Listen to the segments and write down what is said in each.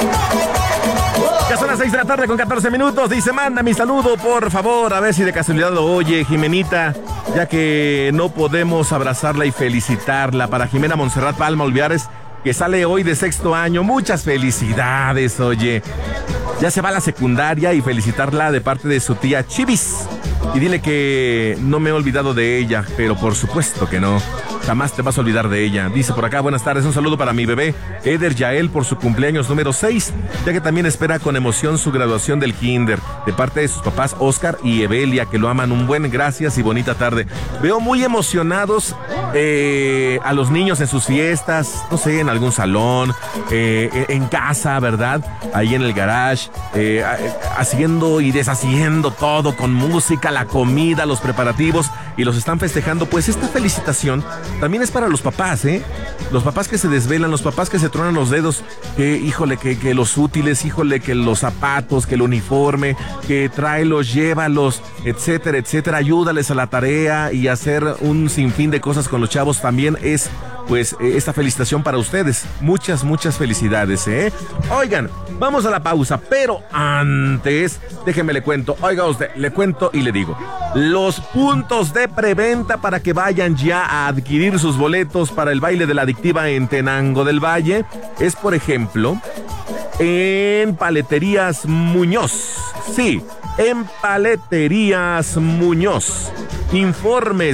Ya son las 6 de la tarde con 14 minutos. Dice, manda mi saludo, por favor. A ver si de casualidad lo oye, Jimenita, ya que no podemos abrazarla y felicitarla. Para Jimena Montserrat Palma Olviares, que sale hoy de sexto año. Muchas felicidades, oye. Ya se va a la secundaria, y felicitarla de parte de su tía Chivis. Y dile que no me he olvidado de ella, pero por supuesto que no. Jamás te vas a olvidar de ella. Dice por acá, buenas tardes, un saludo para mi bebé Eder Yael por su cumpleaños número 6, ya que también espera con emoción su graduación del kinder, de parte de sus papás Oscar y Evelia, que lo aman. Un buen gracias y bonita tarde. Veo muy emocionados a los niños en sus fiestas, no sé, en algún salón, en casa, ¿verdad? Ahí en el garage, haciendo y deshaciendo todo con música, la comida, los preparativos, y los están festejando. Pues esta felicitación también es para los papás, los papás que se desvelan, los papás que se tronan los dedos, que híjole, que los útiles, híjole, que los zapatos, que el uniforme, que tráelos, llévalos, etcétera, etcétera. Ayúdales a la tarea y hacer un sinfín de cosas con los chavos. También es, pues, esta felicitación para ustedes. Muchas, muchas felicidades, Oigan, vamos a la pausa, pero antes, déjenme le cuento, oiga usted, le cuento y le digo, los puntos de preventa para que vayan ya a adquirir sus boletos para el baile de la adictiva en Tenango del Valle es, por ejemplo, en Paleterías Muñoz. Sí, en Paleterías Muñoz. Informes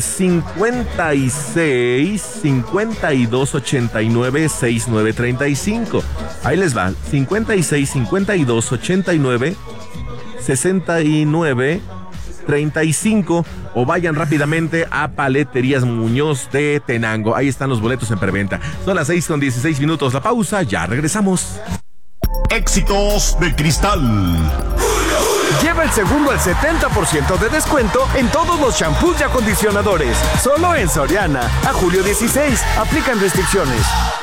56 52 89 69 35. Ahí les va, 56 52 89 69 35, o vayan rápidamente a Paleterías Muñoz de Tenango. Ahí están los boletos en preventa. Son las 6 con 16 minutos. La pausa, ya regresamos. Éxitos de Cristal. Lleva el segundo al 70% de descuento en todos los champús y acondicionadores. Solo en Soriana. A julio 16. Aplican restricciones.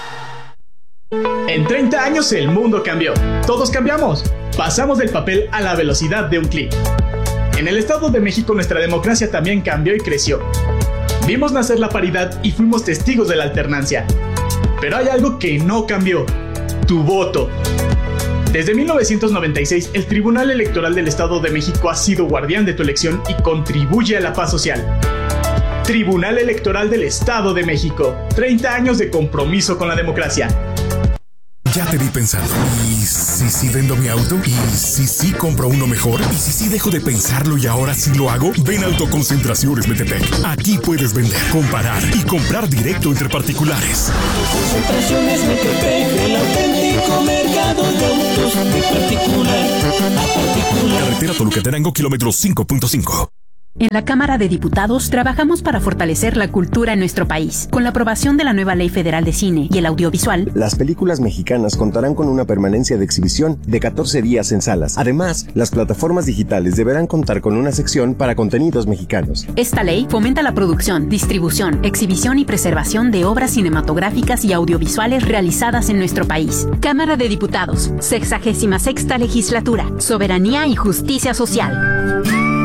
En 30 años el mundo cambió. Todos cambiamos. Pasamos del papel a la velocidad de un clic. En el Estado de México nuestra democracia también cambió y creció. Vimos nacer la paridad y fuimos testigos de la alternancia. Pero hay algo que no cambió: tu voto. Desde 1996, el Tribunal Electoral del Estado de México ha sido guardián de tu elección y contribuye a la paz social. Tribunal Electoral del Estado de México. 30 años de compromiso con la democracia. Ya te vi pensando. ¿Y si vendo mi auto? ¿Y si compro uno mejor? ¿Y si dejo de pensarlo y ahora sí lo hago? Ven a Autoconcentraciones Metepec. Aquí puedes vender, comparar y comprar directo entre particulares. Autoconcentraciones Metepec, el auténtico mercado de autos de particular a particular. Carretera Toluca-Tenango, kilómetro 5.5. En la Cámara de Diputados trabajamos para fortalecer la cultura en nuestro país. Con la aprobación de la nueva Ley Federal de Cine y el Audiovisual, las películas mexicanas contarán con una permanencia de exhibición de 14 días en salas. Además, las plataformas digitales deberán contar con una sección para contenidos mexicanos. Esta ley fomenta la producción, distribución, exhibición y preservación de obras cinematográficas y audiovisuales realizadas en nuestro país. Cámara de Diputados, 66ª Legislatura, Soberanía y Justicia Social.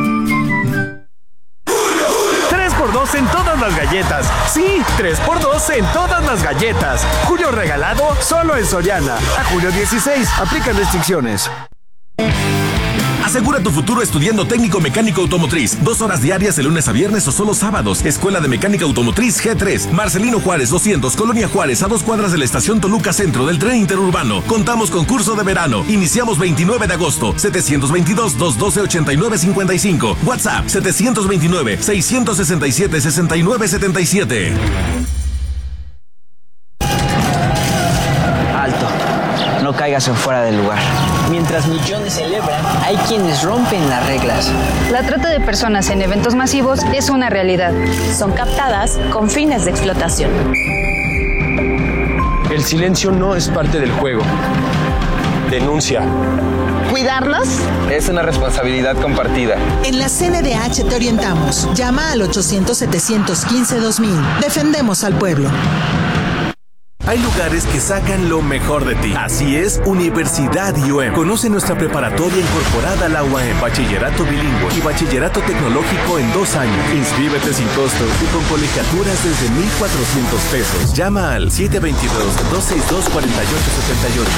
3x2 en todas las galletas. Sí, 3x2 en todas las galletas. Julio regalado solo en Soriana. A julio 16. Aplican restricciones. Asegura tu futuro estudiando técnico mecánico automotriz. 2 horas diarias de lunes a viernes o solo sábados. Escuela de Mecánica Automotriz G3. Marcelino Juárez 200, Colonia Juárez, a 2 cuadras de la estación Toluca Centro del tren interurbano. Contamos con curso de verano. Iniciamos 29 de agosto. 722-212-8955. WhatsApp 729-667-6977. No caigas en fuera del lugar. Mientras millones celebran, hay quienes rompen las reglas. La trata de personas en eventos masivos es una realidad. Son captadas con fines de explotación. El silencio no es parte del juego. Denuncia. ¿Cuidarlos? Es una responsabilidad compartida. En la CNDH te orientamos. Llama al 800-715-2000. Defendemos al pueblo. Hay lugares que sacan lo mejor de ti. Así es, Universidad IUEM. Conoce nuestra preparatoria incorporada a la UAM, bachillerato bilingüe y bachillerato tecnológico en 2 años. Inscríbete sin costo y con colegiaturas desde 1,400 pesos. Llama al 722-262-4878.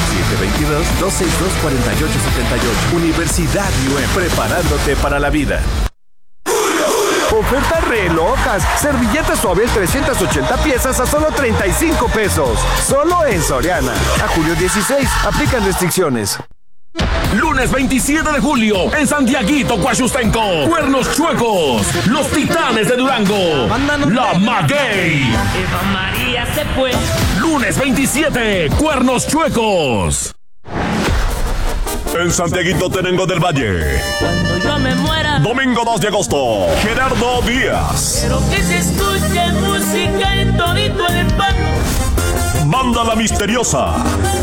722-262-4878. Universidad IUEM, preparándote para la vida. Ofertas re locas. Servilleta Suabel 380 piezas a solo 35 pesos. Solo en Soriana. A julio 16. Aplican restricciones. Lunes 27 de julio, en Santiaguito, Coachustenco, Cuernos Chuecos, Los Titanes de Durango, La Maguey. Eva María se fue. Lunes 27, Cuernos Chuecos. En Santiaguito, Tenango del Valle. Cuando yo me muera. Domingo 2 de agosto, Gerardo Díaz. Quiero que se escuche música en todito el pueblo. Banda La Misteriosa.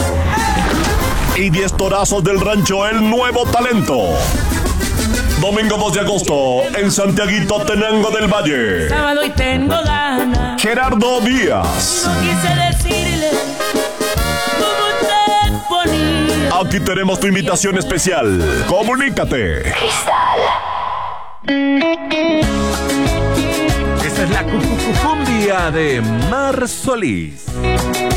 Y 10 torazos del rancho El Nuevo Talento. Domingo 2 de agosto, en Santiaguito, Tenango del Valle. Sábado y tengo ganas. Gerardo Díaz. No quise decirle cómo te ponía. Aquí tenemos tu invitación especial. Comunícate. Cristal. Esta es la cumbia de Mar Solís.